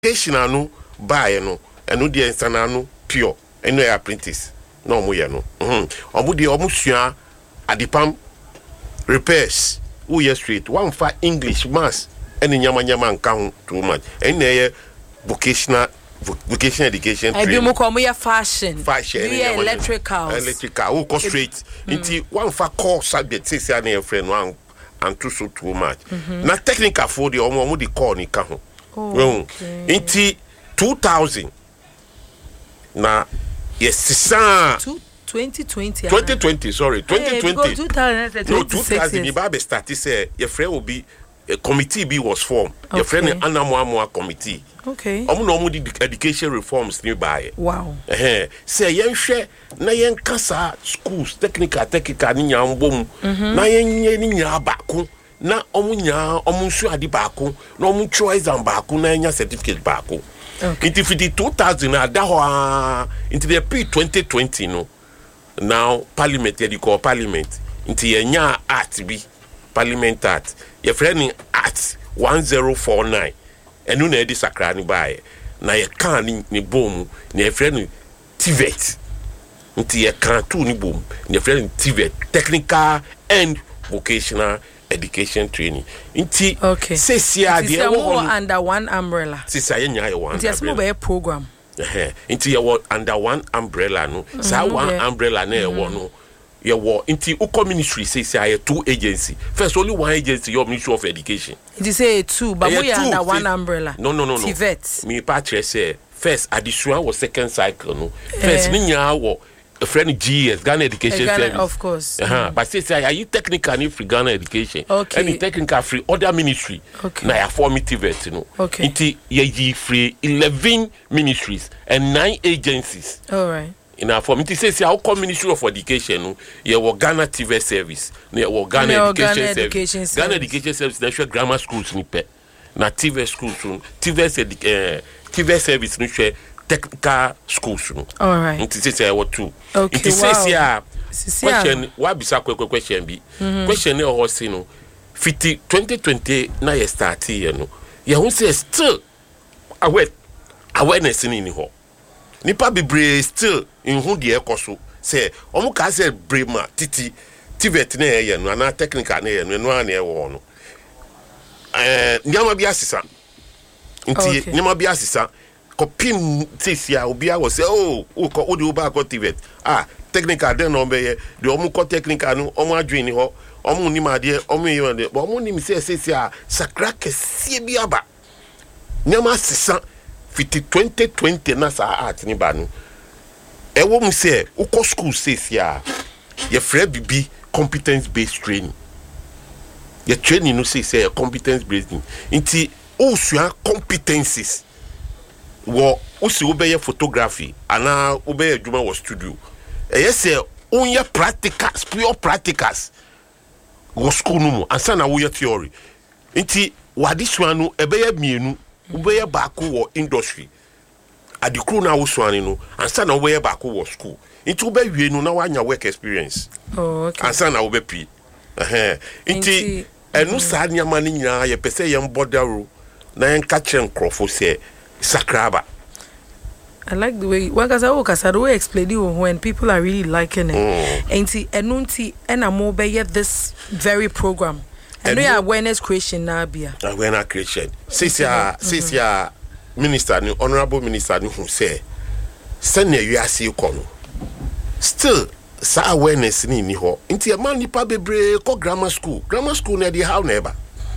educational no buy no eno de ensana no pure eno ya apprentice na omo ye no omo de omo sua adipam repairs who ye straight one for English maths ene nyama nka ho too much ene ye vocational education I be mo ko mo ye fashion be electrical who go straight into one for core subject say na your friend one and too much na technical for the omo the core ni ka ho into 2000 na yes 2020 sorry 2020 2000 the Bible started say your friend will be a committee B was formed your friend Anamoa committee omo di education reforms nearby wow say yen hwe na yen kasa schools technical ni nyambom na yen nye ni nya baako na omo nsu ade baako na omo choice am baako na nya certificate baako into 2000 adaho into the pre-2020 no now parliament they call parliament into nya art bi parliament art your friend art 1049 enu na edi sakra ni bae na ye kan ni bom na ye friend TVET nti ye kan tu ni bom na ye friend TVET technical and vocational education training nti sesia de under one umbrella sesia ye nya ye one nti asmo be program nti ye under one umbrella no sa one umbrella na ye wo no ye wo nti uko ministry sesia ye two agency first only one agency your Ministry of Education it say two but we are under one umbrella no TVET me patch say first additional was second cycle no first ni nya wo a friend GS Ghana Education Service of course but say are you technical free Ghana Education and technical free other ministry na ya form TVET no nti ye free 11 ministries and 9 agencies all right in our form it says how come Ministry of Education no ye wo Ghana TVET service na wo Ghana Education Service Ghana Education Service national grammar schools ni pe na TVET schools TVET service no share technical schools no all right it says what two it says here question why be question be question e ho say no 2020 na ye start here no ye who say still awareness ni ho nipa bebre still in who de ekoso say omo ka say brema titi TVET na ye no na technical na ye no na e wo no nyama bi asisa nti nyama bi asisa kopim tisia obia wo say oh ko odi oba ko TVET technical den no be ye de omo ko technical no omo adwen ni ho omo ni ma de omo ye de omo ni mi say sakra kese bi aba nyama asisa 2020 na sa art ni ba no e wo mu say uko school says ya ye free bibi competence based training ye training no say competence based nti o sua competencies wo usi obeye photography ana obeye adwuma wo studio e say onye practicals pure practicals wo school no mu ansa na wo ye theory nti wadisua no ebeye mienu ubeye baako wo industry adikru na wo swane no ansa na ubeye baako wo school nti ubewie no na wanya work experience ansa na ubepi nti enu sa nyama ni nyina ye pese ye mbodaro na yen ka kire nkrofo se sakraba. I like the way the way explain you when people are really liking it nti ena mo be this very program. And we are awareness creation now bia. Awareness creation. Since ya minister, the honorable minister who say, send you asi kono. Still, sa awareness ni ho. Inti man nipa bebre ko grammar school. Grammar school na di how neighbor.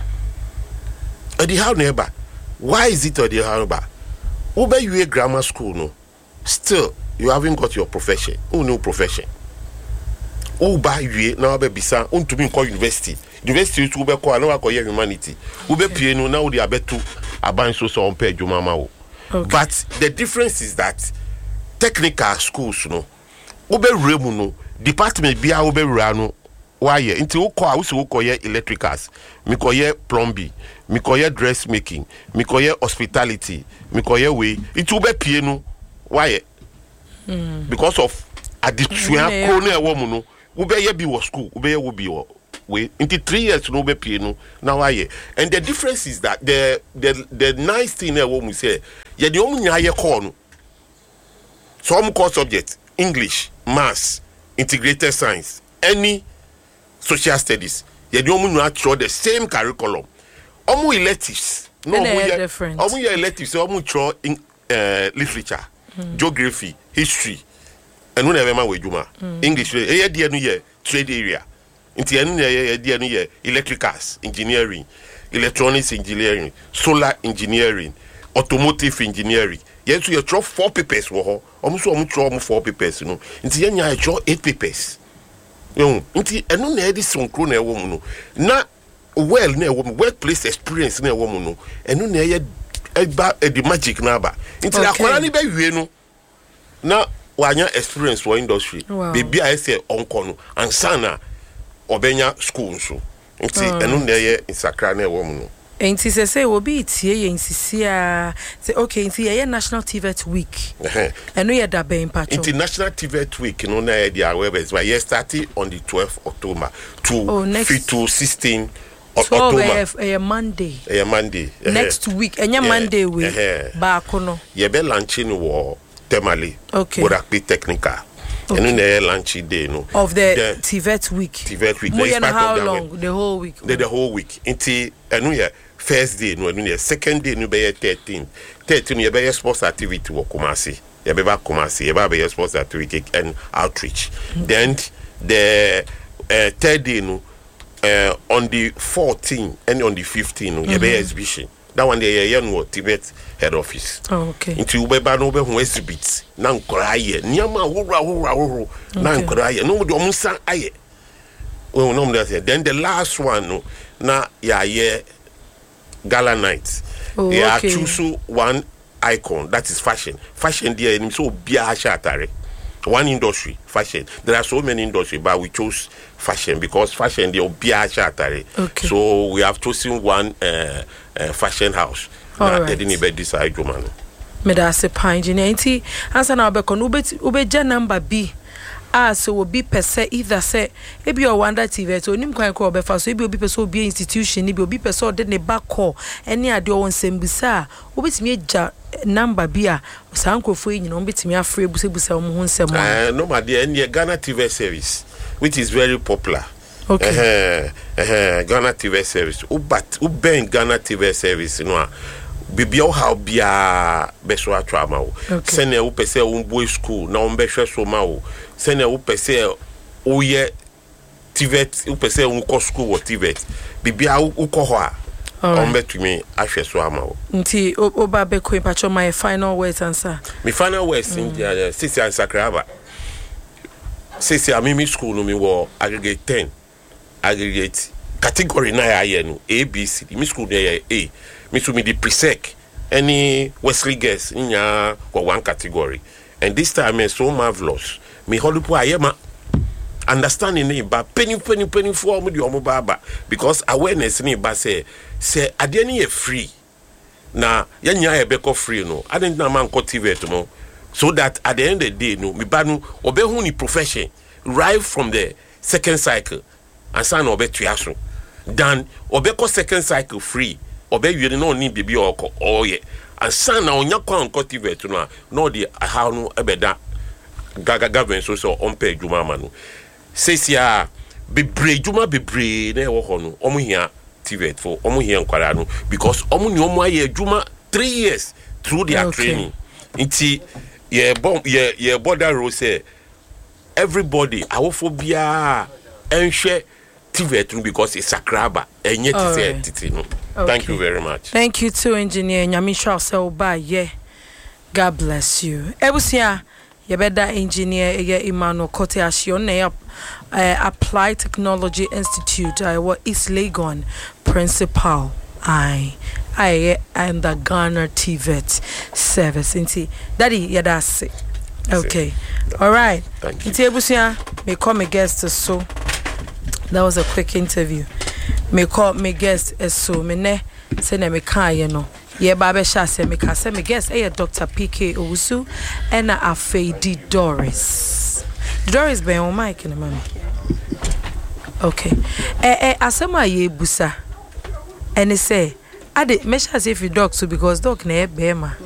Di how neighbor. Why is it di how neighbor? Ube you grammar school no. Still, you haven't got your profession. No profession. Uba you na be bisa untumi ko university. University to be called no humanity. Ube piano now they are better aban so on page mama. But the difference is that technical schools no ube remu no department bia ube ranu why into uko uko ye electricals mi koye plumbing mi koye dressmaking mi koye hospitality mi koye way it ube piano why because of addition krone e wo mu no ube ye bi wo school ube ye wo bi wo we into 3 years no be pay no now why. And the difference is that the nice thing there when we say yeah the only higher call no. Some core subjects English, Maths, integrated science, any social studies. Yeah the only not throw the same curriculum. Almost electives. No, different. Almost electives. So almost throw in literature, geography, history. And when ever we do English, trade area. Into any electricals, engineering, electronics engineering, solar engineering, automotive engineering. Yes, you draw 4 papers. Almost 4 papers. You know, into you draw 8 papers. You know, into and no need this one crone woman. Na well, ne woman workplace experience ne woman. And no need the magic number. Into that one, I be no. Now. Wanya experience for industry. Baby I say onko and sana obenya school so. Nti enu na ye insakra na ewo mu no. Enti say obi tie ye insisia say okay nti ye National TVET week. Enu ye da ben patcho. International TVET week no na ye dia webs by ye starting on the 12th October to 16 October. A Monday. A Monday. Next week enya Monday we ba kono. Ye be launching wo Temali, Borakpi Technical. And then lunch day no of the TVET week. TVET week. More than how long? The whole week. The whole week. Until first day no, second day no be 13. 13 you be sports activity wo Kumasi. You be back Kumasi. You be sports activity and outreach. Then the third day no on the 14th and on the 15th no, you be exhibition. That one day you know TVET head office. Oh, okay. Into ubeba no be ho exhibits. Na nkora ye. Niama wura. Na nkora ye. No do omusan aye. We no that. Then the last one no na ye gala night. Oh, they are okay. choose one icon that is fashion. Fashion there ni so bia shatare. One industry, fashion. There are so many industries, but we chose fashion because fashion they bia shatare. Okay. So we have chosen one fashion house. All right. Didn't even decide, man. Medase engineer. Nti ansa na obekon ubeja number B. So will be per se either say ebi o wanda TVET onim kwan ko obefa so ebi obi person obi institution ebi obi person de ne back call ene ade o nsembisa obetimi eja number B a sankrofo yin no obetimi afre busebusa mo ho nsemo. No ma de ene Ghana TVET service which is very popular. Okay. Ghana TVET service. But ben Ghana TVET service no bibia how bia beso atwa ma wo sene wo pese wo boy school na wo behwe so ma wo sene wo pese wo ye TVET wo pese wo ko school wo TVET bibia wo ko ho a on betumi ahwe so ama wo nti oba be ko impacho my final words answer my final words in sisi ansakraba sisi amimi school no mi wo aggregate 10 aggregate category na ya no ABC mi school dey A me to me the presec any Wesley girls in ya one category and this time is so marvelous me holupo ayema understanding it but penny for me the omobaba because awareness ni ba say ade ni e free na yanya e beko free no I didn't na man cultivate mo so that at the end of the day no me ba no obehu ni profession right from the second cycle and san obetuaso then obeko second cycle free obe yiri no ni bibi oko oye ansa na onya kwa cultivate no the how no ebeda gaga so on pay juma manu sesia bebre juma bebre na ewo ho no omo hia TVET for omo hia nkwara no because omo ni omo aye juma 3 years through their training nti ye border row say everybody awophobia enhwe TVET because it's sakraba enye titi no. Thank you very much. Thank you too, engineer Nyamisha Selba. Yeah. God bless you. Ebusia yebeda engineer Emmanuel Kote Ashione Applied Technology Institute what East Legon principal I am the Ghana TVET service inti daddy yadase. Okay. All right. Thank you. Inti ebusia me come guest so that was a quick interview. Me call me guest so me ne se na me kan ye no ye ba be sha se me ka se me guest Dr. PK Owusu and Afeidi Doris ben on mic na mama Okay. Asema ye busa. And say, ade measure as if you dog so because dog na bema.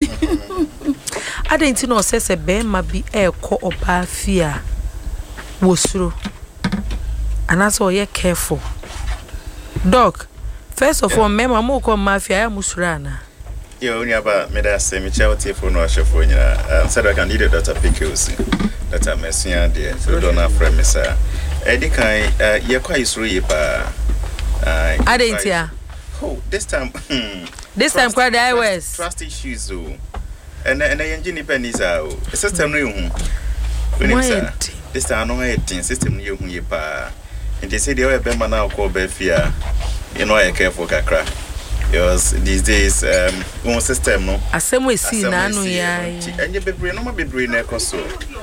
I didn't know says a bema be ko oba fear. Wosro. And that's all you careful. Dog. First of all, mema mo ko mafia musurana. You only about me that same charity for no chauffeur. Said I can need a data pickles. That I'm messing out there. So don't have friend, sir. Eddie kind, you're quite sweet, I didn't hear. Oh, this time, this time, quite I was trust issues, and the engine pennies out. It's a system new. This time, no 18 system you who you pa. And they say the other Bema now called Befia. You know, I care for Kakra. Because these days, one system, no. As some way see, Nano, ya. And you be brain, no, be brain, echo so.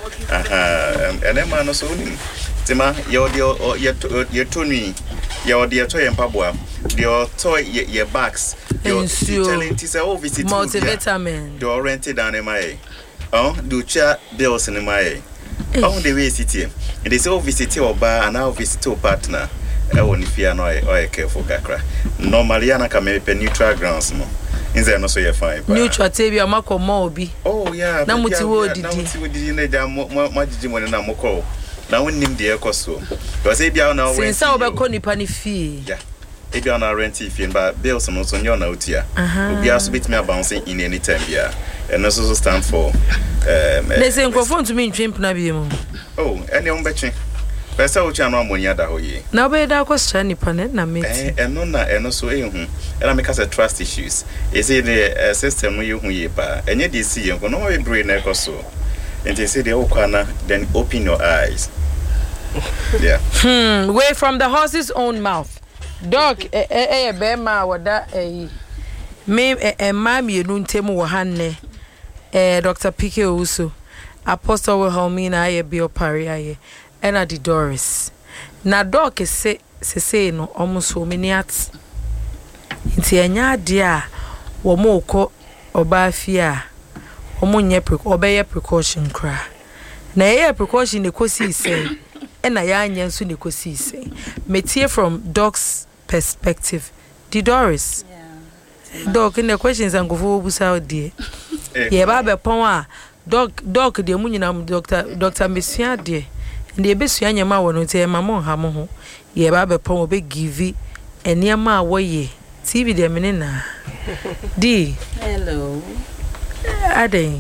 And then, man, also, Tima, your Tony, your dear toy and Pabua, your toy, your bags, your telling to say, oh, visit multivitamin. Do rented on MIA. Oh, do chat bills in MIA. Oh, the way city. It is all visit your bar and now visit your partner. I won't fear no I care for Kakra. Normally, I can make neutral grounds. No, in there, no, so you're fine. Neutral, Tabia Mako Mobi. Oh, yeah, now what you did in the much when I'm Moko. Now, when him the echo so. Because if you are now, since I will call Nipani fee. Yeah, if you are now renting fee, but bills and also your note here. We are bit me bouncing in any time here. And also stand for. They say, go phone to me in Trimp Nabium. Oh, any on betching. Pesa uchano amonia da hoye. Na be da question nipanet na meti. Eno na eno so ehu. Ela make us trust issues. Is it the system you hu ye pa. Enye DC yenko no we brain na so. And they say the okwana then open your eyes. Yeah. Way from the horse's own mouth. Dog be ma wada me mami enu ntemu wo hanne. Dr. PK Owusu. Apostle Wilhelmina aye bi opare aye. Ena di Doris. Na dog se no almost so many ats. Inti enya ade a wo mo ko oba afia. Omo nye obeye precaution kra. Na ye precaution ne kosi say. Ena ya anya nso ne kosi say. Metie from dog's perspective. Di Doris. Yeah. Dog in the questions and go for busa die. Ye ba be pon a dog de mu nyina Dr. Mesia die. The besu anyama wono te mama ha mo ho ye ba be pon obe give eniama awoye TV de mene na di hello aden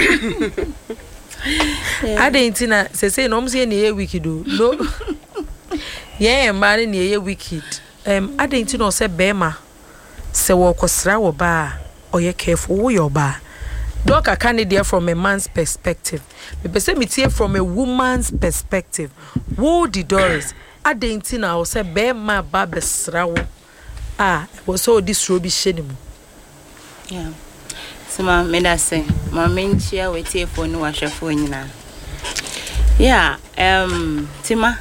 aden tina se no mse ne ye wicked no ye ma ne ye wicked aden tina se bema se wo kosra wo ba oye careful wo yo ba. Doc a candidate from a man's perspective. Me say me tie from a woman's perspective. Wo di Doris. Adenti na o say be ma ba besra wo. Was so this robi shenim. Yeah. So ma me da say, ma menchia we tie for no ahwefo nyina. Yeah, Tima.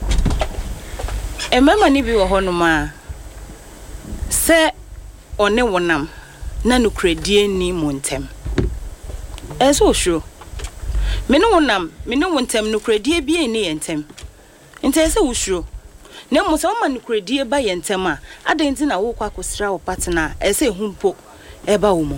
Mama ni bi wo hono ma. Se one wonam na no kredie ni montem. So sure. Me no wontem no kredie bi eni yentem. Ente se wo sure. Na mo se o ma no kredie ba yentem a adenti na wo kwa kosra wo partner ese humpo e ba wo mo.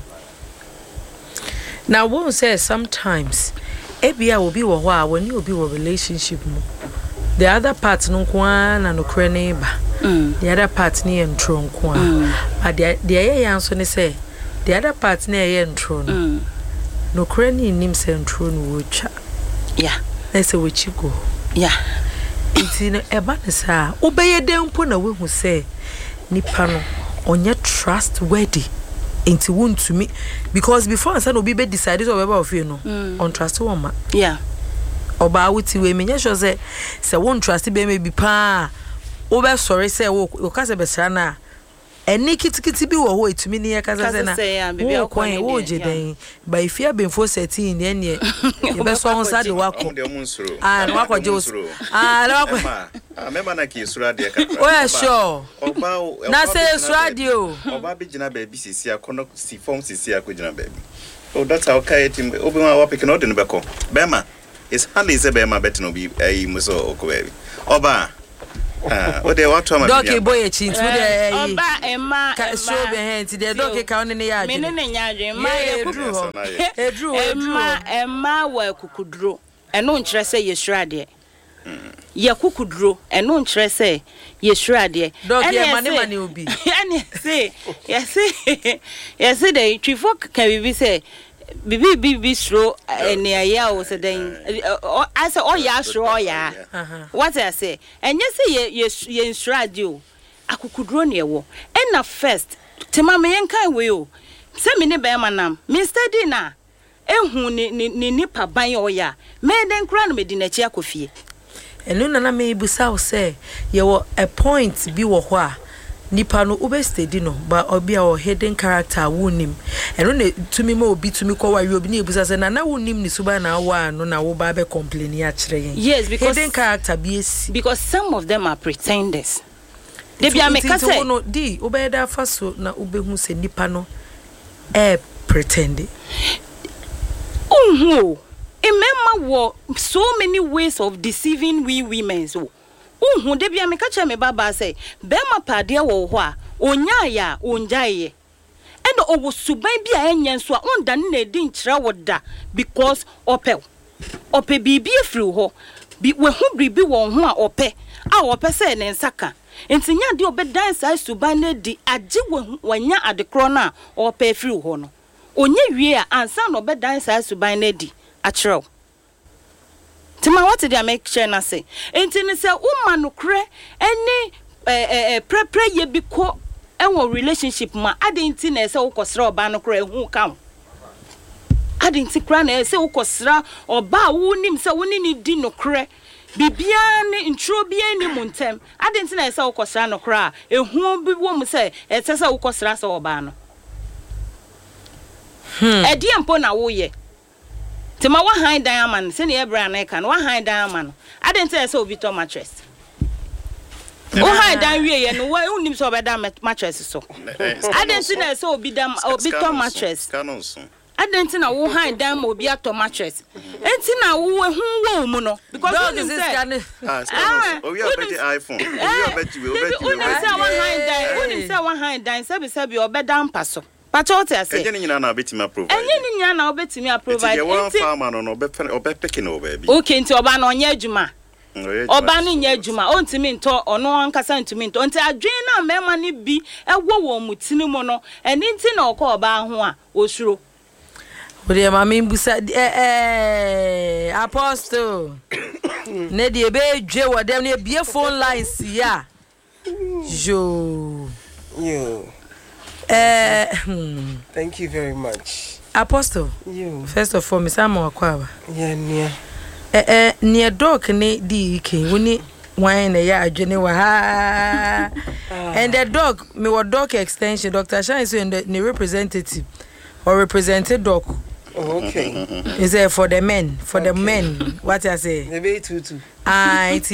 Now one says sometimes ebia will be wo ho when you be wo relationship mo. The other part no kwa na no kre ne ba. The other part ni entro kwa. But the answer ne say the other part na ye entro no. No cranny nim centro no wocha. Yeah. Let's say we go. Yeah. It's in a banasa. Obey dem po na we hu say nipa no onye trustworthy. Enti won to me because before say no be decided over of you no on trust woman. Yeah. Oba wuti we menye sure say won trust be maybe pa. Oba sorry say wo ka se besra na eni kitikiti bi wo ho etumi ne yakasa se na bibi akwan wo jeden ba ifia benfo 13 ne ne e be so on sade wako na wako jos na wako member na ki sura de ka oh sure oba na say sura de o oba bi gina ba bi sisi akono si form sisi akogina ba bi oh that's how kai team obi ma wa pick no de no be ko bema is hardly say bema bet no bi muso okowe oba O de what am I? Doki boy chintu de Oba Emma show be hand the doki ka on ne ya me ne nyadwe ma edru Emma wa kukuduro eno nkyerɛ sɛ yɛsura de ye kukuduro eno nkyerɛ sɛ yɛsura de doki e mane obi ene say yes the twifo ka bibi sɛ bibi sro ene aya o se den I say oh ya sro oh ya what I say enye say ye nsura de o akukuduro ne ewo ena first tema me yenkan we o se me ne be manam me study na ehu ni nipa ban o ya me den kra no me di na chi akofie enu na me busa o say ye wo a point bi wo ho a nipa no obe steady no ba obi a hidden character wonim eno ne tumi ma obi tumi kwa wawe obi na ebusa se na wonim ni suba na wa no na wo ba be complain ya kire yen yes because hidden character bi esi because some of them are pretenders they be ameka say no di obe da faso na obehu se nipa no pretend Emma wo so many ways of deceiving we women so de bia me ka che me baba say be ma pade wo ho a onya ya onjaye and owo suban bia enye so a onda na edi nkire woda because ope bibi efri ho bi we hu bibi wo ho a ope say ne nsaka entinya de obedan sai suban na di age wanya adekro na ope efri ho no onye wie a ansa na obedan sai suban na di achiro Tima what did I make sure na say? Enti say woman no kre any pre ye bi ko enwo relationship ma adenti na say ukosra oba no kre hu kam. Adenti kra na say ukosra oba wo nim say woni ni di no kre bibia ne intro bia ni montem adenti na say ukosra no kra ehu bi wo mu say say ukosra say oba no. Edi empo na wo ye Tima wa hand diamond se ne ebra na ka no wa hand diamond adente se obi to mattress o hand dan wie ye no wa unim so obeda mattress so adente na se obi to mattress adente na wo hand dan ma obi ato mattress enti na wo hu wo mu no because unim se we are better iPhone unim se wa hand dan se obeda mpaso Pacho te ase. Enye ni nyina na obetimi approve. Enye ni nyina na obetimi approve. Enti one farmer no obepeke no baby. Okay, nti oba na onye adwuma. Oba no nya adwuma. Ontimi nto ono ankasa ntimi nto. Nti adwen na mema ne bi ewo wo mutini mu no. Eni nti na okọ oba ho a osuro. Ode mama mbusa apostle. Ne de be dwe wo dem ne bie phone lines ya. Jo. You. Thank you very much. Apostle. You. First of all, Miss Amo Akwawa. Yeah, near dog ne di ke woni wine ya adwene wa ha. And the dog, me wa dog extension Dr. Shine so the representative or represented dog. Oh, okay. Is there for the men, the men. What I say? The way to. Ah, it's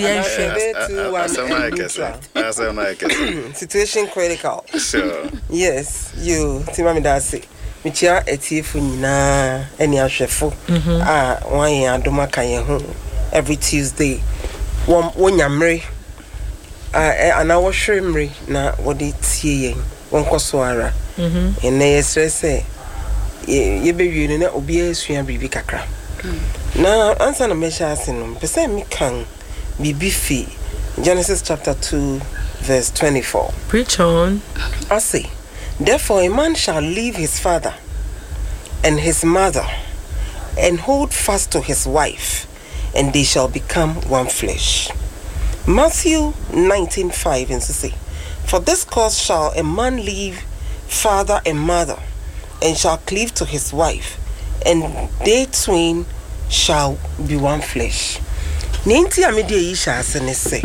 situation critical. Sure. Yes, you Timami Dasi. Michia etifu nyina eni ahwefo wan yan adoma kan ye ho every Tuesday won nyamre ana wo hwemre na wodi tie yen won koso ara ene yesrese ye bewie na obi asua bibi kakra na ansa na mesha asino pese mi kan bibi fi Genesis chapter 2 verse 24. Preach on. I say, therefore a man shall leave his father and his mother and hold fast to his wife, and they shall become one flesh. Matthew 19:5 and say, for this cause shall a man leave father and mother and shall cleave to his wife, and they twain shall be one flesh. Ninti amidi isha say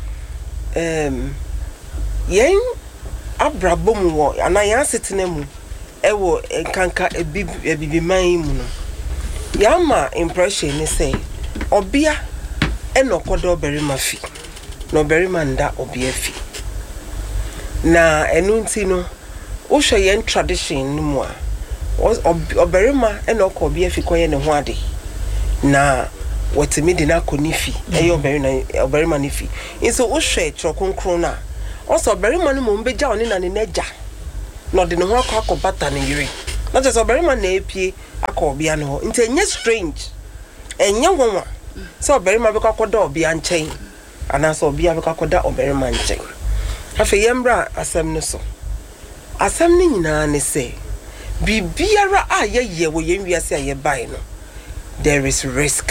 yen abrabom wo ana yan setena mu ewo kanka ebibi man mu no yama impression ni say obia enokodo berima fi no berima nda obia fi na enunti no wo hwe yen tradition ni mu a oberima enoko obia fi koye ne ho ade na what me dina konifi eyo oberi ma nifi inso wo hwe trokonkron na also oberi ma no mo mbeja oni na ne naja no de ne ho akobata ne yire na just oberi ma na epie akobia no nti enye strange enye wonwa so oberi ma be kwakoda obia nchen ana so obia be kwakoda oberi ma nchen afi yembra asem no so asem ni nyina ne se bibiara a ye wo yenwiase a ye bai no there is risk.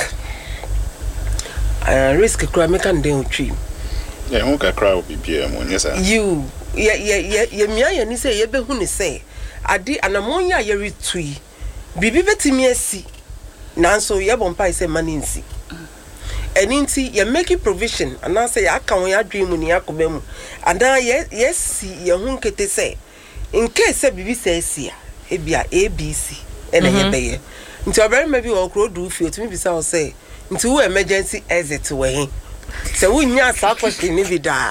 Risk crime can do tree. Yeah, who can cry with BPM? Yes, sir. You, yeah, ni say, ye be who ni say. Adi anamonya ye retweet. Bibi beti me si. Nanso ye bompa say money nsi. Eninti ye make provision. And I say ya kan ya dream ni yakobemu. And then yes si ye hu kete say. In case say bibi say si ebia ABC. Ene ye be ye. Nti obere maybe wo kro do feel to me be say nti wo emergency exit we hin se wo nya sa question ni bi da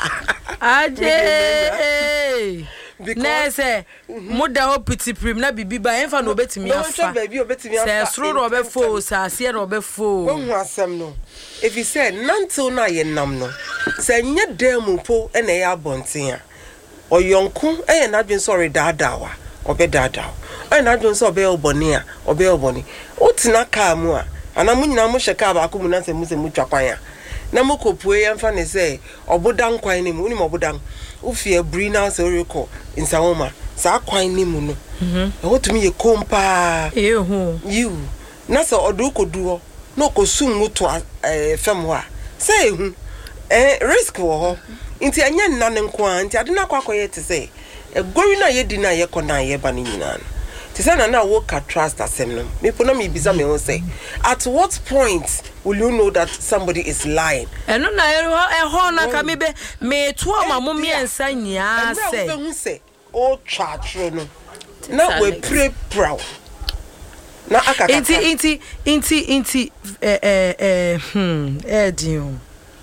aje na se muda ho piti prim na bibi ba enfa no betimi afa se sro no be fo sa se no be fo wo hu asem no if you say nantil na ye nam no se nya dem po na ye abonten a oyonku e na dwen sorry daadawa obe daadawa e na dwen so obe oboni a obe oboni utina ka mu a ana munyina mo hweka ba ko mu na se mu twakwan a na mo kopue yemfa ne se obodan kwan ne mu uni mo obodan ufie bri na se oreko insawoma sa kwan ne mu no e wotumi ye kompa ehu you na se odu koduo no kosum muto fem ho a se ehu risk wo ho nti anya nna ne nko a nti ade na kwakoye te se egori na ye di na ye kona ye ba ne nyina Tisana na work at trust asem no. Me pona me biza me won say. At what point will you know that somebody is lying? Eno na ho na ka me be me to ama mo me ensa nya say. Na we say o twatro no. Na we pray proud. Na akaka. Inti Edion.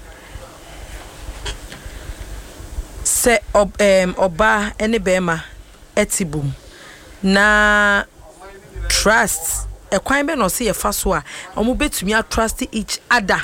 Se oba ene bema etibum. Na trust e kwan be no se ye fa so a omo betumi a trust each other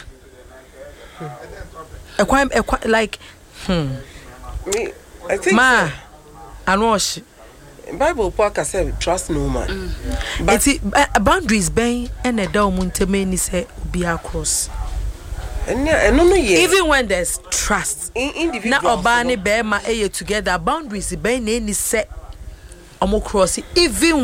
e kwan like me I think ma anosh Bible park say trust no man but boundaries ben and e da omo nteme ni se obi across no even when there's trust individual na oba ne be ma e together boundaries ben na ni se omo cross even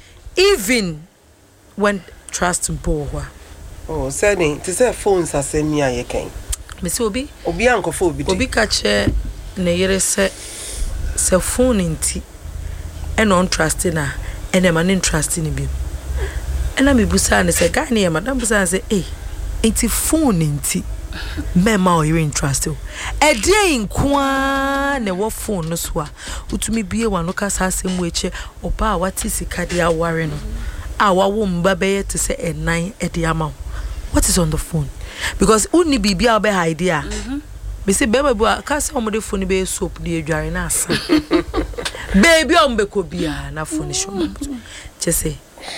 when trust mpowa oh saying to say phones are send me a ken me say obi ankofo obi ka che na yere se phone nti e no trust na e na man trust ni bi e na me busa ne say guy na madam busa say nti phone nti mema o you trust o e dey nkwa na wo phone no so a utumi bie wa no kasa asem eche oba wati sika dia ware no a wawo mba be to say enan e dey ama what is on the phone because uni bibia be idea be say beba bu kasa omode phone be soap dey adware na asa baby ombe ko bia na phone show che say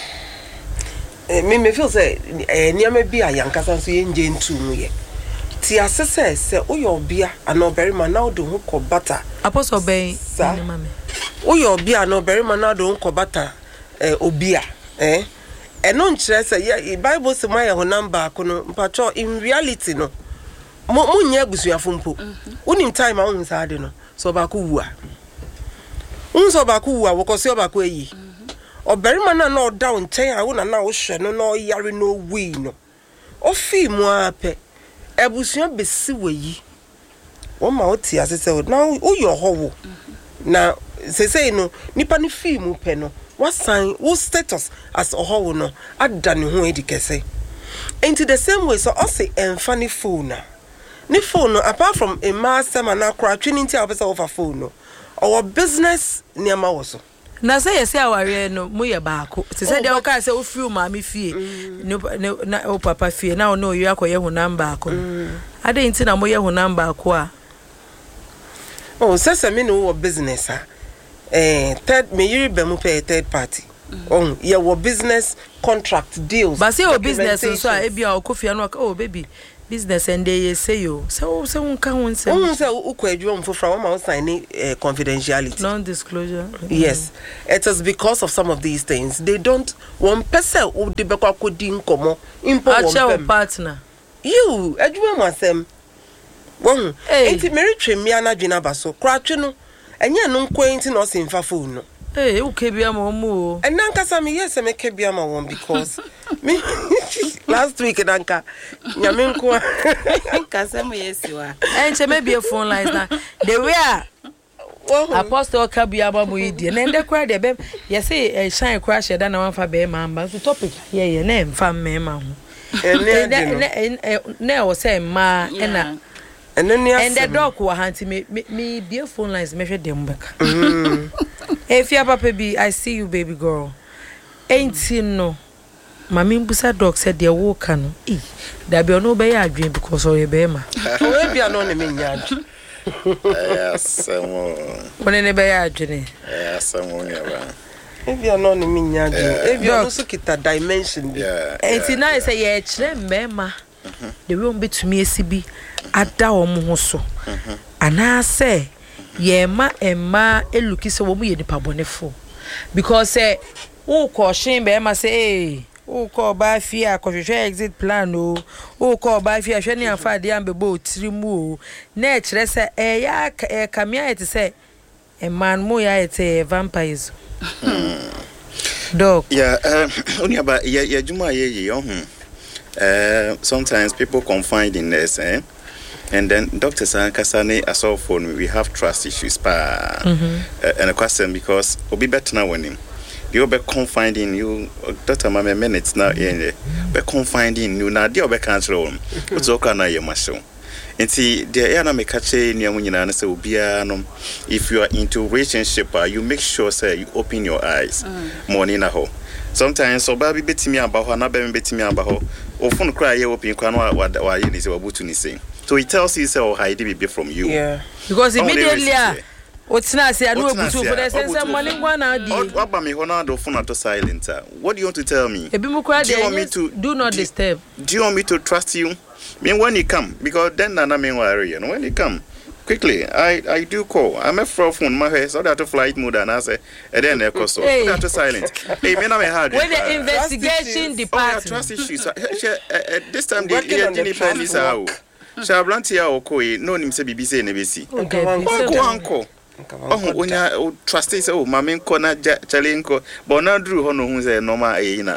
me feel say niam bi ayankasa so ye nje ntu mu ye ti asese se oyobia ana oberima na odo hu ko bata apostle ben ni mame oyobia na oberima na odo hu ko bata obia eno nkyere se ye Bible se my ho number ko no mpacho in reality no mo nya busuafo mpo unim time a unsa ade no so ba ko wu a unso ba ko wu a wo ko se ba ko eyi oberima na na oda nchen a wo na wo hwe no na oyare no wi no ofi mu ape ebusuan besi weyi wo ma oti asese na uyo howo na sese no nipa ni fi mu pe no wasan wo status as ohowo no ada ne ho edikese into the same way so also funny phone na ni phone no apart from a master man na kra twinti abesa over phone no our business niama wo so na say yes aware no mo ye baako se say dey o ka say o free ma me fie na o papa fie na o no you akoye ho number ako ade nti na mo ye ho number ako a oh sese me no business third me yiri be mu pay third party Oh, yeah, what business contract deals. But say business so e bia okofia no oh baby business and they say you so unka won say ukwadwo mfofra wo ma sign confidentiality non-disclosure. Yes, it is because of some of these things they don't one person who de be kwakodi nkomo impo one partner you adwuma masem won enti meri twemi anadwena baso kratwe no enye no nkwenti no simfa phone no ukebia mo and nankasa me yes me kebia ma won because me last week nanka nyame nko kasa mo yesiwa enche me be phone lines na the way apostle kabia ba mo yidi na ende kwa de be yesi shine crash da na wanfa be ma so topic ye na emfa mmema ho na o say ma na and then and the dog wa hanti me be phone lines me hwe dem beka if your papa be I see you baby girl ain't no mami mbusa dog said they walk no that be no be adwen because of your bema o be no ne menya yes when ne be adwen yes if you no ne menya if you no so kita dimension bi ain't na say ye kire mbema the way betumi esibi ada omo so ana say ye ma emma eluki se wo mu ye nipa bonefo because who caution be ma say who call ba fia kohwehwe exit plan o who call ba fia hwe ne afa de am be bo tirimu o na kire se ya kamia ete se man mo ya ete vampires dog yeah only about ya juma ye sometimes people confide in this and then Dr. Sankasane as our phone we have trust issues and a question because we'll be better now when him you'll be confiding you Dr. Mame minutes now in be confiding you now deal be cancel what's okay na your muscle and see the air make catch nyina say obia no if you are into relationship you make sure say you open your eyes morning na ho sometimes so baby betimi aba ho na be betimi aba ho ofun cry ye open kwa no wa ye ni say wabutu ni say so he tells you say oh hide be from you because immediately what's not say I know butu for the sense money one na di what ba me ho na do phone to silent what do you want to tell me do you want me to do not disturb do you want me to trust you mean when you come because then na me worry you know when you come quickly I do call I'm a phone my head so that to flight mode and I say and then echo so that to silent hey me na me hard when the investigation department trust issues this time the engineer police are Shablantia or Koi, no him say BBC and ABC. Uncle. Oh, when you trust is oh, Mamma Kona Chalinko, but now Drew Hono who's a normal Aina.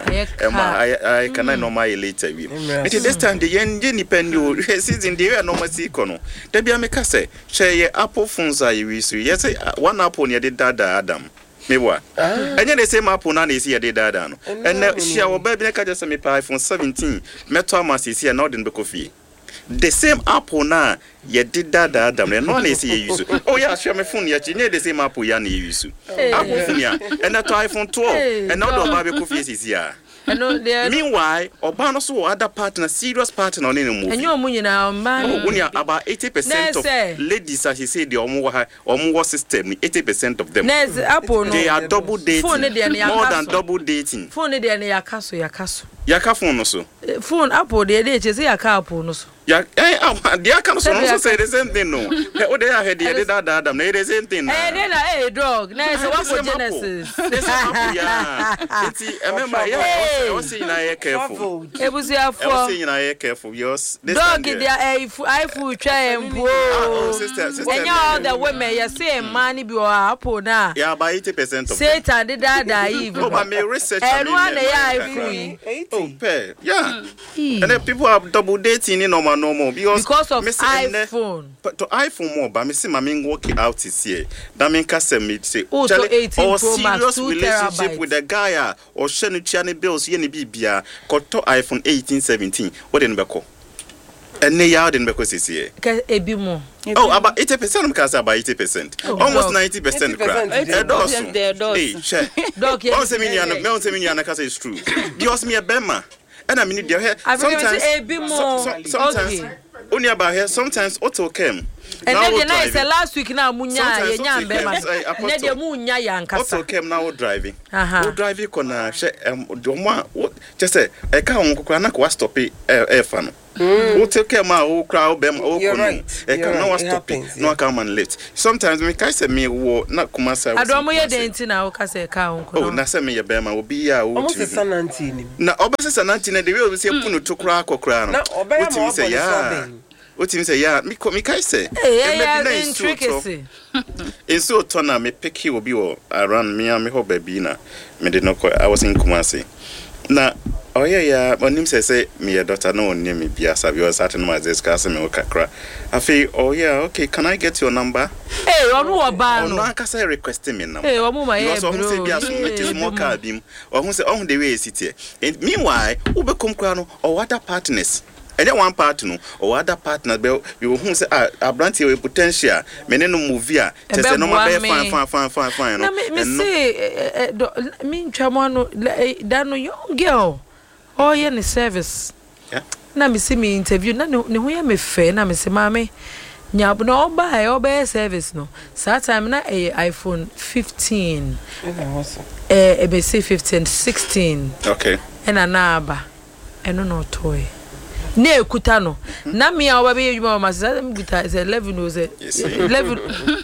I cannot normal later. It is this time the engine pen you sees in the air normal secono. Debia Mekase, share your apple phones are you wish. Yes, one apple near the dada Adam. Me what? And then the same apple nan is here the dada. And she will baby just me iPhone 17. Metomas is here not in the coffee. The same apple na ye did that Adam and no is use. Oh yeah, share my phone yet the same apple ya ni use. Apple phone ya and that iPhone 12 and now the baby coffee is here. Meanwhile, Obama so other partner, serious partner on any move. And you're money now, man. About 80% of ladies, as he said, the Omo system, 80% of them. They are double dating. More than double dating. Phone de ya phone also. Phone Apple de say ya Apple no so. Yeah, they can also say the same thing no. Oh, they are head that Adam, the same thing. Hey, dog. Nice what for Genesis. Yeah. Remember, I was saying I careful. It was your fault. I was saying I careful. Yours. Dog, they I food try and poor. Sister. And all the women, you say money be Apple now. Yeah, by 80% of Satan did that even. Oh, but me research. Everyone they oh, pay. Yeah. And then people are double dating in normal because of iPhone. But to iPhone more, but me see my main working out is here. That mean can me say, oh, so 18 or Pro Max, serious relationship with a guy or Shani Chani bills, Yenny Bibia, got to iPhone 18, 17. What in Beko? And they are in Beko is here. A bit more. Oh, about 80% because about 80%. Almost 90% crap. Hey, check. Dog, Million because it's true. Give me a bema. And I mean, sometimes only about here sometimes auto came. And then I said last week now munya auto came now driving. Who drive you kona just say I can't go stop it fan. Who take care ma crowd bem I can't stop it. No come and late. Sometimes me kai say me wo na kumasa. I don't know denti na o ka say ka on ko. Oh na say me ye bema obi ya wo ti. Na obese sanantini de we obi say punu to kra akokra no. What you say ya? What you say ya? Me kai say. Intricacy. In so tona me pick you obi around me and me ho baby na. Me did not I was in Kumasi. Na oh yeah, when him say me your daughter no one near me biasa because certain my discuss me okakra. I feel oh yeah, okay, can I get your number? Hey, onu oba no. No aka say request me number. Hey, omo my because who say biasa me just more car bim. Or who say on the way sit here. And meanwhile, who be come kra no or other partners. And then one partner or other partner be you who say a branch with potential me no movie just no be fine no me say me ntwamo no that no young girl oh yeah the service yeah na me see me interview na ne ho ya me fe na me say mama nya no oba service no that time na iPhone 15 e be say 15 16 okay and anaba eno no toy ne ekuta no na me a oba be yuma ma say guitar is 11 was 11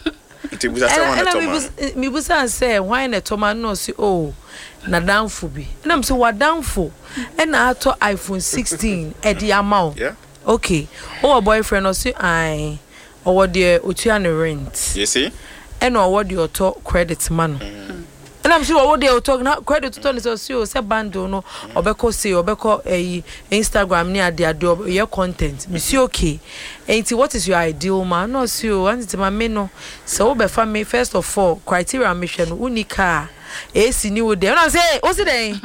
me busa say why na toma no say oh na downfo bi na me say wa downfo e na ato iPhone 16 e di amount yeah okay oh boyfriend no say I or the otua ne rent you see e no what the auto credit man and I'm sure what they talk now credit to is also say bando no obeko say obeko Instagram near their do your content me see okay and what is your ideal man no see o anti ma me no so be family first of all criteria mission unica AC ni wo there. No say, what's it then?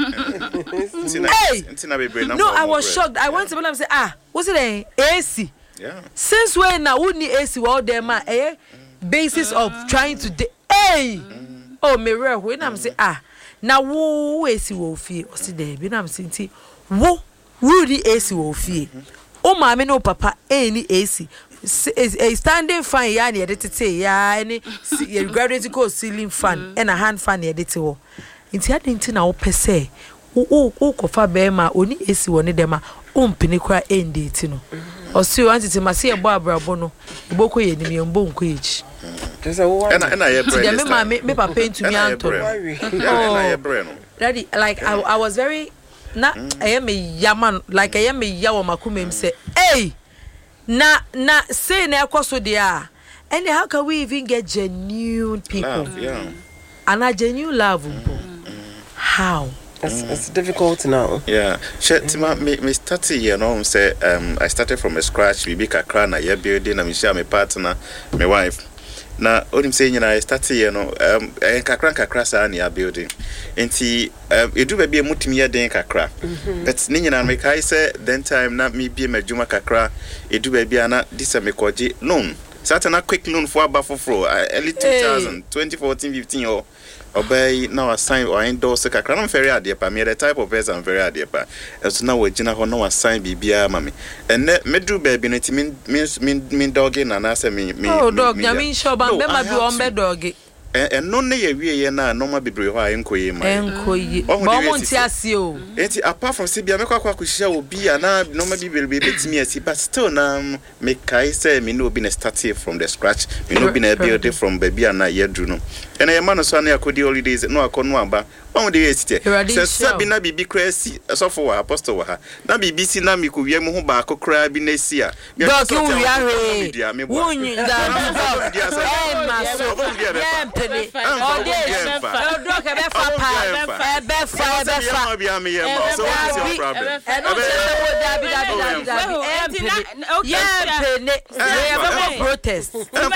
No, I was shocked. I went to them and say, what's it then? AC. Yeah. Since when now we need AC all there man? Basis of trying to oh me rare when I'm say now wo AC wo fie. What's it there? Be na I'm saying wo the AC wo fie. Oh mama no papa any AC. A standing fan ya near the say ya any graduate go ceiling fan and a hand fan near the to inti adinti na wo pese wo kofa be ma oni esi woni dem a ompini kwa endi ti no o si o anti ma se ebo abrabo no iboko ye nim ye mbo nko echi tese wo and I me papa ntumi anto daddy like I was very na I am a yaman like I am a yawo makumem say hey na say na ekoso dia and how can we even get genuine people love, yeah. And a genuine love how it's difficult now yeah me started you know say I started from scratch we be kakra na ye building and me share my partner my wife na onim say nyina I started you know kakra sa na building enti edu ba bia mutimi ye den kakra but ni nyina me kai say then time na me bia madwuma kakra edu ba bia na this me koji loan Satana quick loan for abafofro early 2000 2014 15 or obey now assign or endorse kakra no very adepa me the type of person very adepa so now we gina ho no assign bibia mami and medru baby no ti min dog na say me oh dog na min shoba be ma bi on be dog and no ye wie na normal bebre ho enkoye ma enkoye bo mo nti ase o enti apart from sibia me kwakwa kwhia obi ana normal bebre betimi asi but still na me kai say me no be na start from the scratch me no be na build from baby ana yedru no and e man so na akodi holidays no akono aba on the estate say sabi na bibi krasi so for apostle wa ha na bibi si na me ko wie mu ho ba akokra bi na si a dog you we are wunyi da protest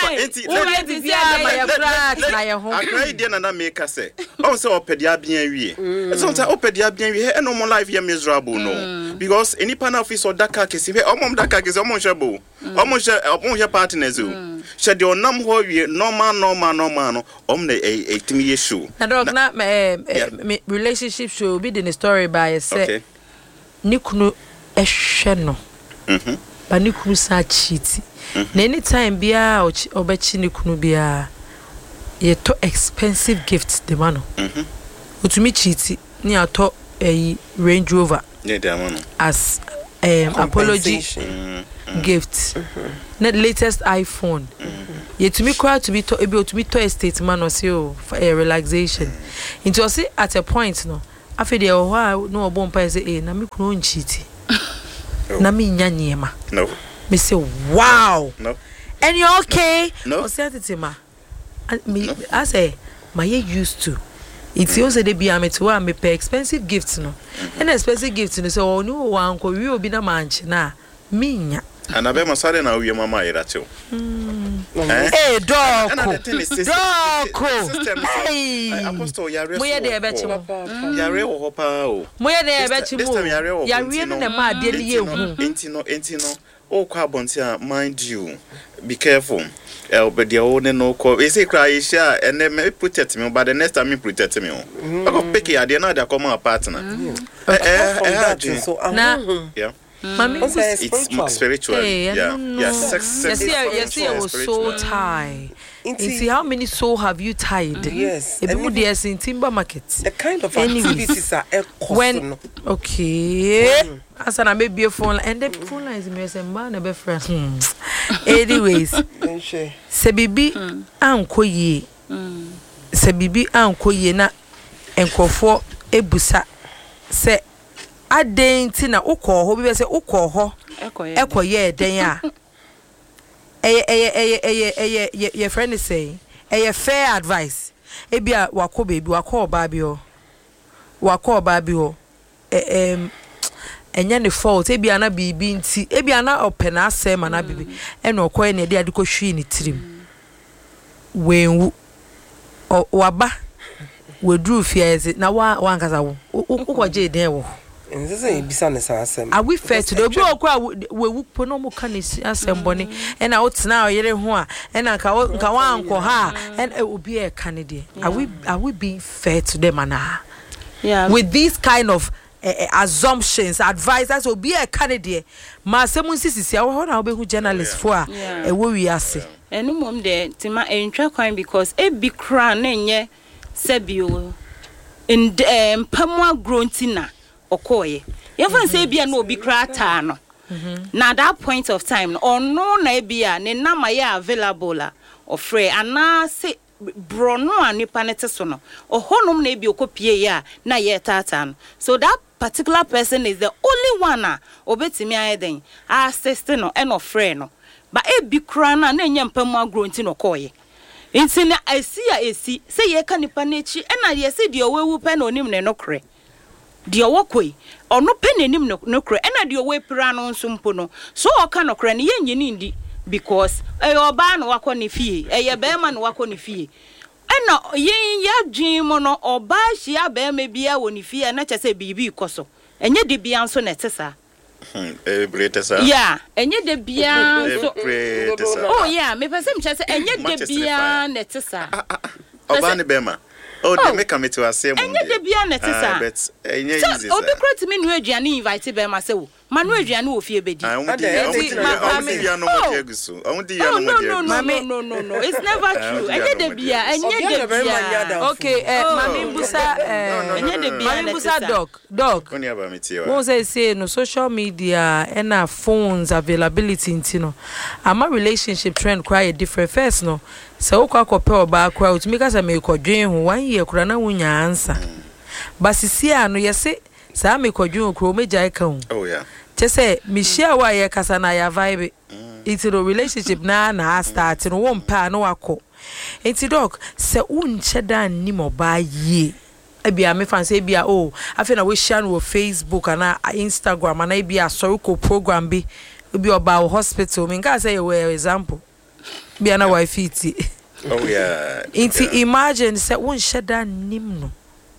bien wie sometimes opedia bien wie and no life here miserable no because any pan office or daka kesi we omom daka kesi omon shebo omon she partners o she de onam ho wie normal no omne a timi ye show na dog na relationship show be the story by say nikunu ehwe no but ni kunu sa cheat na anytime bia obechi ni kunu bia ye to expensive gifts the man utumi cheat ni ato Range Rover as apology gift net latest iPhone yet to me quite to be able to be to estate man or so for a relaxation into see at a point no after the why no bon pa say na me kunu nchiti na me nya niema no me say wow no and you okay no o say atema me I say my used to it's also the be am to me pay expensive gifts no and expensive gifts no so onu wan ko wi obi na manch na me nya Anabe masare na uye mama iracho. Doko. Apostle yare. Moye de ebechi mo. Yare wo hopa o. Moye de ebechi mo. Yare no na ma de ye hu. Enti no. O kwa bonti a mind you. Be careful. But the old no call. Is it cry share and then me protect me, but the next time me protect me. I go pick it. I did not come a partner. Yeah. Mommy, it's spiritual. Yeah, sex. Yes, I was so tied. See how many soul have you tied? Yes. Yes, in timber market. The kind of activities are when okay. As an maybe a phone and the phone line is me and man a friend. Anyways, se bibi anko ye. Se bibi anko ye na enkofo ebusa se adenti na ukọ ho bi se ukọ ho ekoye den a your friend is saying fair advice ebia wako baby wako oba bi ho enya ne fault ebia na bibi nti ebia na open asem na bibi ena okoye ne de ade ko hwi ne tirim wenwu waba wedru fieze na wa nkasa wo ukoje den wo are we fair to the we put no more can assembly and out now yere ho a and nka wanko ha and it will be a candidate are we being fair to them ana with these kind of assumptions advisors will be a candidate ma semun sisi ho na obehu journalist for a we wi ase enu mom de tima entwa kwan because e bi kra na nye sebio in pamwa growing okoye yefan say bia na obi krata no na that point of time or no na bia ne nama ya available ofre ana say bro no anipa nete so no ohonom na bia okopie ya na ye tata no so that particular person is the only one obetimi ayeden assist no and ofre no but e bi kra na nya mpamu agro nti no koye nti na esi say ye ka nipa na echi na ye say de owewu pe na onim ne no kre de owokoi ono penenim no kre na de owe pira no nso mpo no so oka no kre ne yenyini ndi because oba no wako ne fie ye be ma no wako ne fie na yin ya dwin mo no oba hia be ma bia woni fie na chese bibi koso enye de bia nso na tesa yeah enye de bia so oh yeah me pese me chese enye de bia na tesa oba ne be ma oh, they make come to us. And yet, the Biana, but oh, the crowd me no Gianni invited by myself. Manuel Gianni of your bed. No. It's never true. And yet, the Bia, and yet, the Bia. Okay, Mammy Busa, and yet, the Biana Busa dog. What say no social media and our phones availability in Tino. And my relationship trend quite a different first, no. So kwa kopel ba kwa utumika sa me kodwen ho 1 year kura na wonya answer basisi ano yese sa me kodwen kura meja eka ho oh yeah chese me share wa ye kasa na ya vibe it's a relationship na start no won pa no wako enti dog se unche dan ni mo ba ye ebia me fan say ebia oh afi na we share no Facebook and Instagram and ebia sorry ko program bi obi oba hospital me nka say we example Biana wife iti. Oh yeah. Inti imagine say won sheda nim no.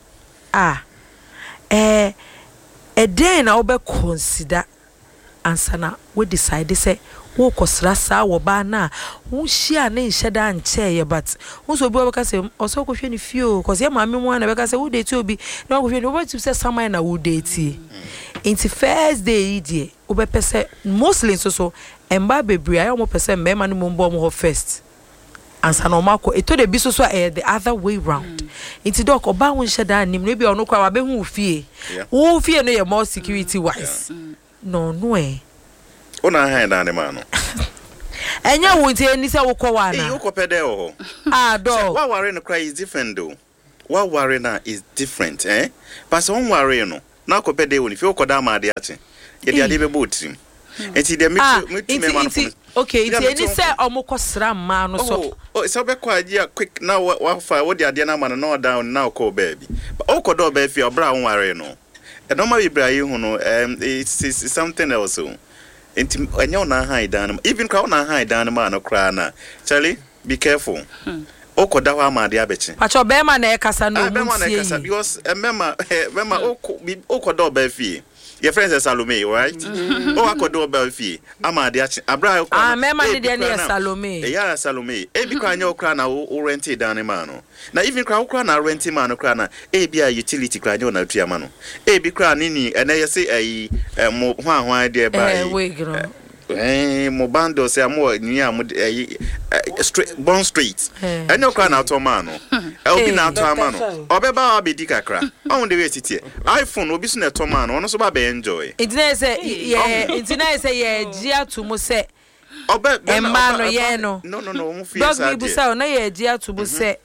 A day na obe consider answer na we decide say wo kosra sa wo ba na won shia na sheda nche ye but won so obi obeka say oso ko hwe ni fio cause ye maame mu na beka say wo date obi na ko hwe ni obi say samai na wo date. Into first day die obe pese mostly so emba bebre ayo mo pese mema no mo mo first ansa no mako eto de bi so the other way round into doc oba won sheda nim no bi ono kwa wa be hu fie wo fie no ye more security wise no Ona ha da ne ma no enya wo nti eni se wo kwa wa na wo kopede ho dog wa worry no cry is different though wa worry na is different but so worry no na kopede woni fi okoda ma ade ache ye de ade be botrim enti de me man okay enti eni se omukosra ma no so so be kwa dia quick na wa fa wo de ade na ma no down na ko baby but okoda be fi obra won worry no e no ma bi bra yi hu no it's something else enti enya na hide down even crowd na hide down ma no cry na Charlie be careful okoda ho amade abechi pacho be ma na e kasa no mu sie because mema okoda oba fie your friends are Salome right okoda oba fie amade achi abra mema ne de na Salome yeah Salome e bi kwa nya okra na o rent down ma no na even kwa okra na rent ma no kra na e bi a utility kra nya na tuama no e bi kra ni ene ye say mo hwan de ba mo bando say mo nua mo straight Bond Street enyo kwa na atoma no obi na atoma no obeba abedi kakra on the way titi iPhone obi so na atoma no ono so ba be enjoy itina say ye gia to mo say emma no ye no no mo fi dog bi bu say na ye gia to mo say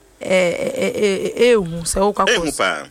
ehu say o kwakọ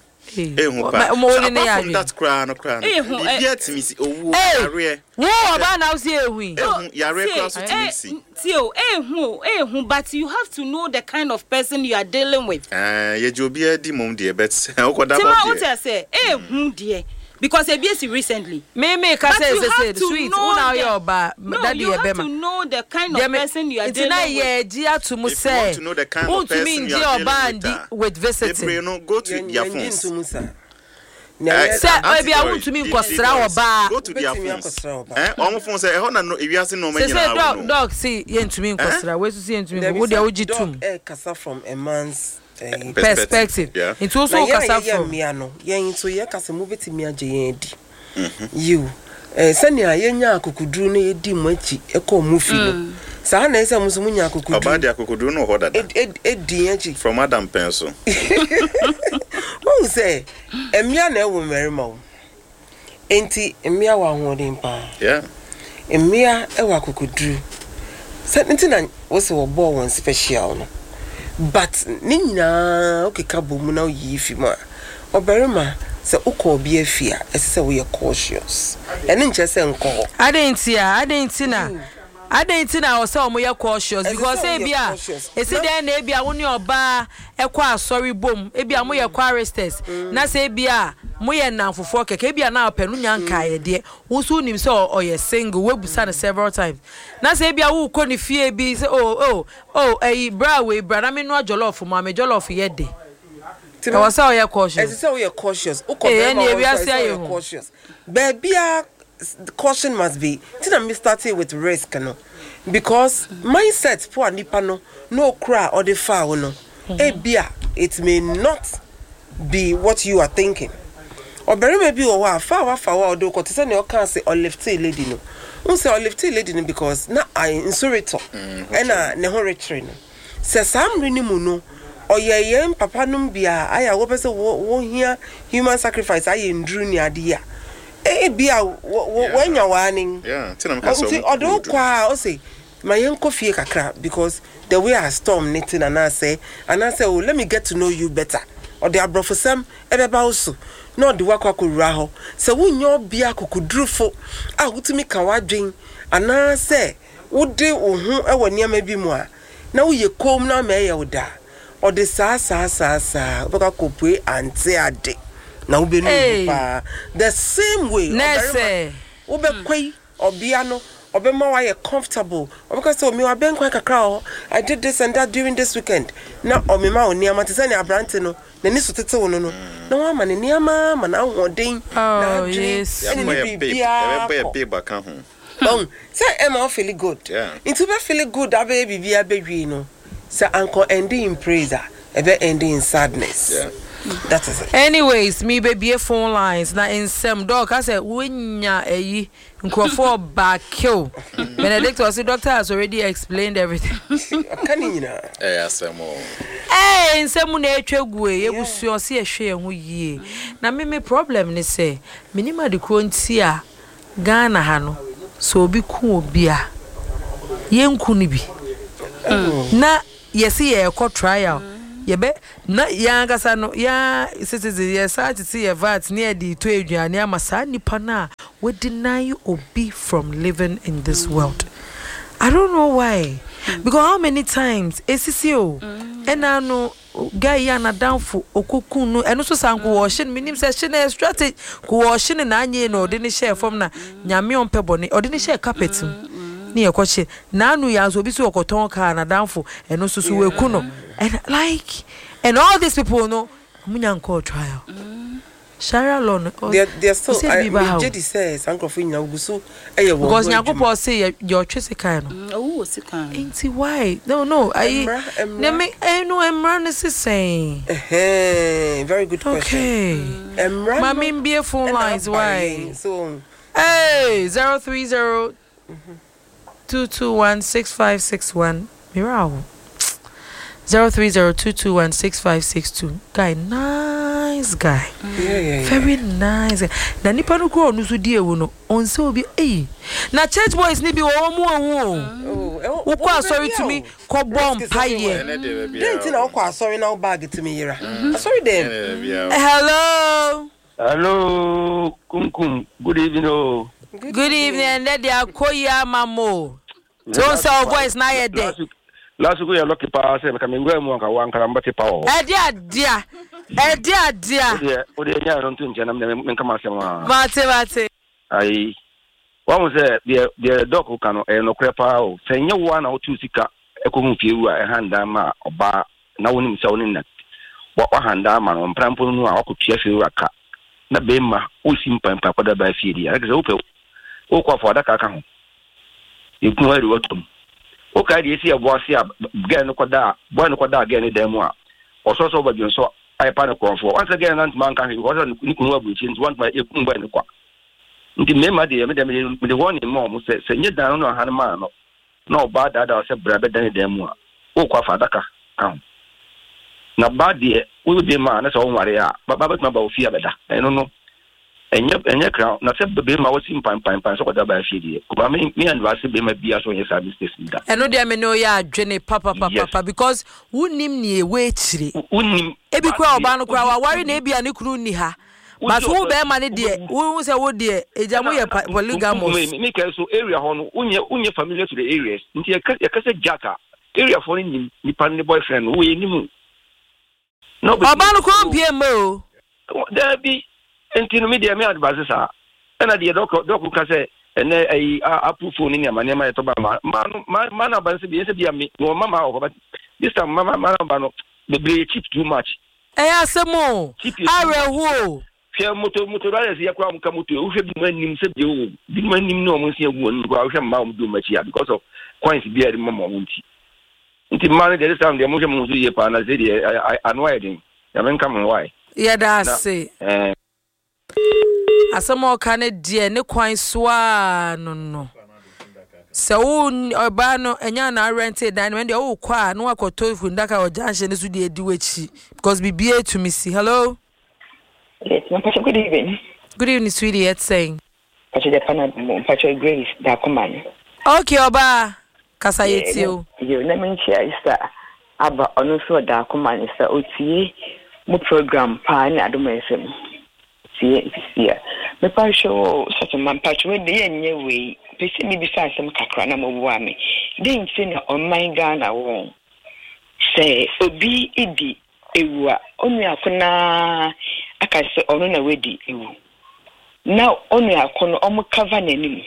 that crown yet me see owu yare wo oba na see ehu yare cross to see tio but you have to know the kind of person you are dealing with ye jobi di mom de bet okoda body what I say ehu de because ebesi recently me ka say sweet una your ba daddy you have to know the kind of person you are dealing with ye gia to mo say to know the kind of person you are dealing with visiting go to their phones say obi a want to me nkosra oba go to their phones omo phone say ho na no ewiase no manyina say dog see ye ntumi nkosra we see ntumi wo de ogitum kasa from a man's perspective it also kasa from me ano yen so ye kasa mo betimi age yen di you sania yenya akokuduru na yedi mo achi ekọ mo fi no sa na ese mo so munya akokuduru oba de akokuduru no ho dada edi achi from Adam Penso who say emia na ewo merima wo enti emia wa hoden pa emia ewo akokuduru sa nti na wo se wo ball one special no but ninyina okeka bomu na yi fi ma oberima se uko obi afia ese we cautious ene nche se nko adentina o se o mo ye cautious because e bia esi den na e bia wo ni oba ekwa asori bom e bia mo ye quaresters na se e bia mo ye nanfofo keke e bia na opanu nyanka ye de wo so nim se o ye single we busa na several times na se e bia wo ko ni fie bi se bra we bra na me no jollof mo me jollof ye de e was say o ye cautious esi say o ye cautious uko be ma cautious baby caution must be tina me started with risk no because mindset for nipa no cry or the foul no ebia it may not be what you are thinking or very maybe o wa fa do ko tse ne o kan say o left lady no un say o left lady no because na I insurito na ne ho retire no say samri ni mu no oyeye papa num bia aya wo pese wo hia human sacrifice aye ndru ni ade ya bia wanya warning tinam ka so odo kwa o say my yenko fie kakra because the way I storm knitting and I say oh let me get to know you better or the abrofosam ebeba also no the wakwa kura ho se wonyo bia kokudrufo a wutumi ka wadwen ana say wode wo hu ewo niam bi mu a na wo ye kom na me ye woda or the sa baka kopwe ante ade na wo be no pa the same way wo be kwai obia no obema wa ye comfortable because so me wa ben kwa kakra I did this and that during this weekend na omema oni amate se ne abrante no na ni so tete wo no na wa ma ne niama ma na hoden na yes e be baka ho say am I feel good into be feel good abe bibia be wi no say anko ending in praise e be ending in sadness That is it. Anyways, me baby phone lines na in some dog I said winya eyi nkrofo back kill. Benedict was the doctor has already explained everything. Can you know? Asemo. Eh, in some na etwegu e ebusu se ehwe ho yie. Na me problem ni say minima de kronti a Ghana ha no so obi ku obi a yenku ni bi. Na yesi ye ko trial. Yebe na yangasa no ya citizen ya sati see your VAT near the to aduane amasa nipa na we deny you obi from living in this world. I don't know why. Because how many times ACCO and I know guy yana downful okukunu eno so sanko washin minim say shine strategy ko washin na anye no de ni share from na nyame ompe bone ode ni share carpet ni ekoche na anu ya so bi so okoton ka na downful eno so we kuno and like and all these people know munyanko trial Shara Lon they're still JD says uncle Finya Ugusu because Nyakopo say your chesikai no oh sikan ain't why no I no Emran is saying very good question okay Emran Mami be phone lines why so hey 030 2216561 Mirao 03022165562 guy nice guy very nice na nipa no ko onu so die wo no onse obi na church boys ni bi wo mu wo kwa sorry to me ko bomb paye didn't na kwa sorry now bag to me yira sorry then hello kumkum good evening good evening and they are koya mamo don't say voice na ye dey last week you lucky pa say me ngwe mu anka wan kara mbati pa o dia o de nya ron tun jana me kama se ma mate ai wa mo say the doc ka no no krepa o fenye wo na o tu sika ekohu fiewu a handa ma oba na wonim se wonim na wa handa ma no mprampo nu a wakotua fiewu aka na be ma o simpan pa kwada ba fie dia aka se o pe o kwa fo adaka ka ho ikun wa ri wotum o ka di esi abo ase a gan ko da gan dem a ososo ba bi so ai pa no ko fo once again nan man kan ko so ni kunu abu chi nti want ma ekun ba ni kwa nti me ma de me de won ni mo se nye dan no han ma no no ba da se bra be dan dem a o kwa fa daka kan na ba de o de ma na so ware a ba ma ba ofia be da no enye crown na se be ma wasi pan so ko da ba fi die ko me and wasi be ma bia so yes service station da eno de me no ya adwene papa because wunim ni ewe chire wunim ebi kwa oba no kwa wari na ebia ne kunu ni ha but wo be ma ne de wo se wo de ejamu ye polygamous me ka so area ho no unye familiar to the areas nti ya kase jaka area for ni pan ni boyfriend wo ye nimu no oba no kwa pie mo there be entino media me advise sa na de doc ka say ene ai approve ni ma nema to ba ma na ban se bi mi no mama o ba this time mama ba no be cheap too much asemo arewo fia moto rales ya kwa mka moto o hwe bi manim se bi manim no mo se agu no kwa hwe ma o do machi ya because of coins bi ade mama mo nti man de this time de mo hwe mo so ye pa na se de anwai den ya men come why yeah that's it asamo kane die ne kwan soa no se wo oba no enya na rented dan when dey wo kwa no akoto fundaka o janche ne so de edi wachi because bibie to me see hello yes good evening sweetie it's saying Pacho de pana Pacho Grace da command okay oba kasa yetio you na menchia isa aba ono so da command isa otie mo program pa ni adoma see me Pacho such a man Pacho we dey enye we pese mi bi fa asem kakra na mo bua me dey nti na on my Ghana won say obi idi ewua onu akona akase onu na wedi ewu now onu akono omo cover nanim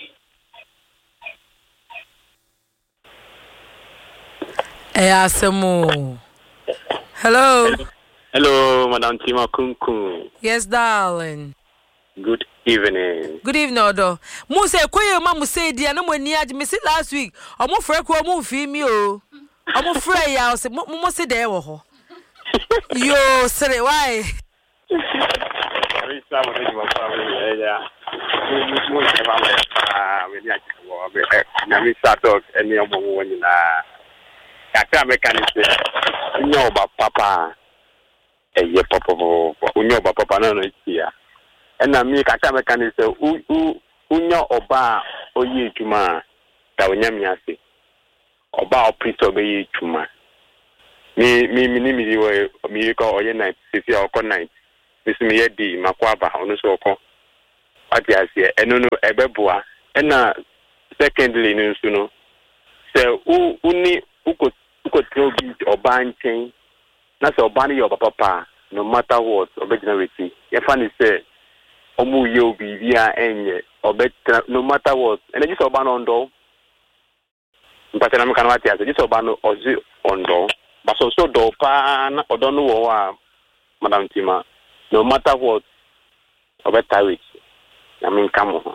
asemo hello Madam Tima Kunku. Yes darling. Good evening odo mu say koye ma mu say dia na mo ni age me see last week omo frɛ ko omo fi mi o omo frɛ ya o say mo say dey wo ho yo sere why Papa, a year papa, Unyoba Papa, no, here. And I mean, Katama can say, Unyo Oba, O ye Tuma, Tawanyamiasi, Oba, priest obey Tuma. Me, Miracle or your night, Sissy or night, Miss Miedi, Makwaba, on the so-called. What I say, and no, Ebebua, and secondly, no, so who could throw beat or bind chain, that's a bunny of a papa, no matter what, originality. Your funny say, Omu yo be via any or better, no matter what, and I just oban on door. But I'm going to just oban or on door, but so door pan or don't know, Madam Tima, no matter what, or better which. I mean, come on.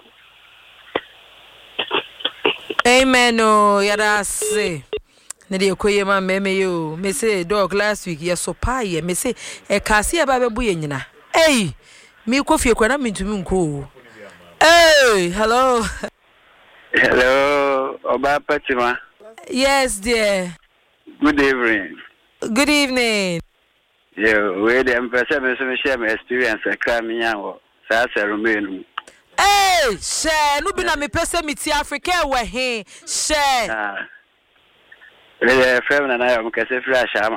Amen. Oh, yada say. Nede okoye ma meme yo. Me say dog last week ye so pie. Me say e kasi aba bebu ye nyina. Hey, me ko fie kwa na mintumi nko. Hey, hello. Hello, Oba Patima. Yes, dear. Good evening. Good evening. Yeah, we the person me share my experience akra me yanwo. Sa serumenu. Hey, share. No be na me person me ti Africa we he. Share. We friend na na am kase free ashama.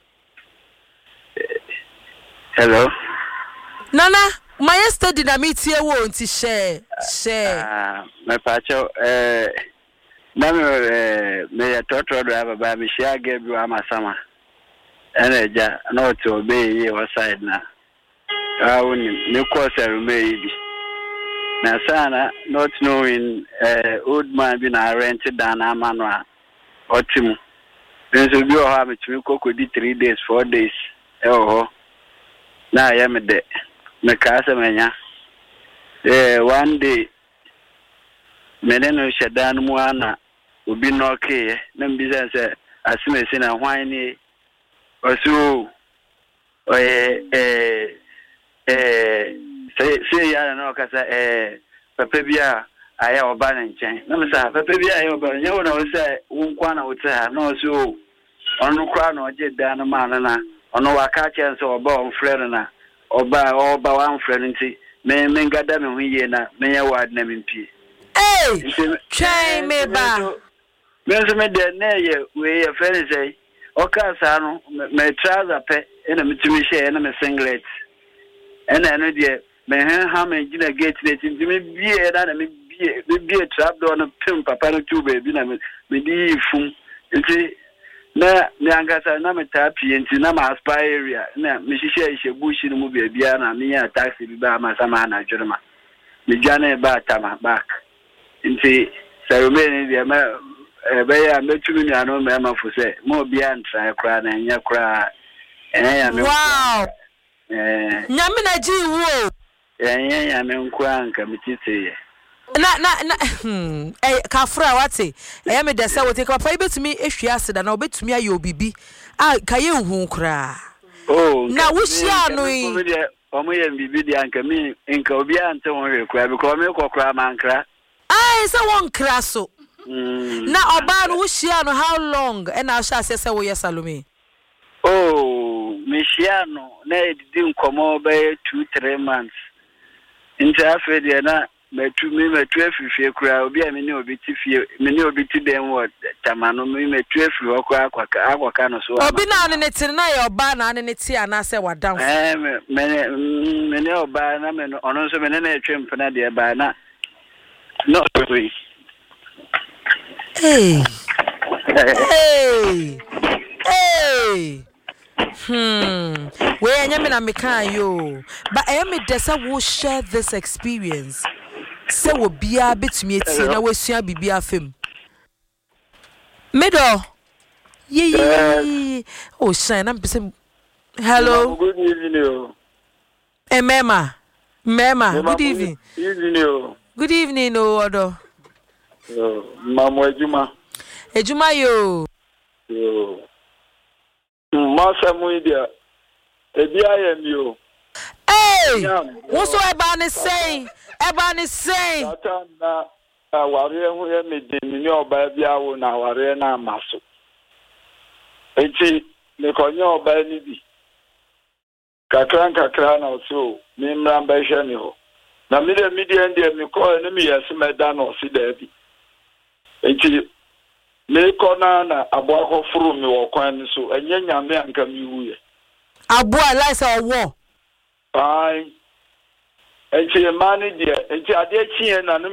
Hello. Nana, my study na me tie wo nti share. My pacho na me toto do aba me share gebu amasama. Eneja na to obey ye side na. Awuni me ko serume bi. Na sana not knowing old man be na rented down amanwa otimu. Then so bi o ha me tumi kokodi 3 days 4 days. Na ya me de me ka se menya. One day me no shedan mu ana obi no ke na mbi se asimesi na hwan ni osu say ya na kasa papa bia aya oba na nchen na me sa papa bia aya oba nya wona o say wonkwa na wota na o so onu kra na oje dan ma na onu waka chen so oba on frere na oba wan frere nti me ngada me huye na me ya wad na me mpie try me ba me so me de na ye we ye frere say oka sa no me trouser pe ena mitumi share na me singlet ena no de me ha me gina gate net nti me bie na me bie trap door no pim papa no tu baby na me di fum nti na me angasa na me tapie nti na ma aspire area na me hihye bush no mu bia na me ya taxi bi ba ma sama na adwuma me jana ba tama back nti ceremony de ma be ya metumi mi ano me ma fu se mo bia ntra kra na nya kra ya me wow nyame na ji wo ya me nkwa nka mitite na kafra wate me desa wote ka papa ibetumi ehwi aseda na obetumi aye obibi kaye hu kra na wuhia no yi omo ye bibi di anka mi nka obi ante won hwe kra because me kokra mankra se won kra so na oba no wuhia no how long and na sha se wo ye Salome Mishiano na edidi nkomo be 2-3 months nti afede na metu afifie kura obi a me ne obi ti den wo tamano me metu afiri okwa akwaka no so obi na ne ti na ye oba na ne ti ana se wadan me ne oba na me no ono so me ne etwem pena de ba na no we hey we anyame na meka yo but me desa will share this experience say wo bia betumi eti na wasua bibia fam middle oh shine am pese hello good evening mema good evening good evening odo mama ejuma yo Masa muidia. Ebi ayem yo. Woso eba ne say. Ata na aware hu ye medeni ni oba bia wo na aware na amaso. Enti me konye oba ni bi. Kakra na so me mramba hwe ni ho. Na me de media ndi me ko ni me yesi meda na osi da bi. Enti me ko na aboako furu me wo kwan ni so enye nyame anka mi wuye. Abo alaisa owo. Ai. Enti mani de enti ade chie na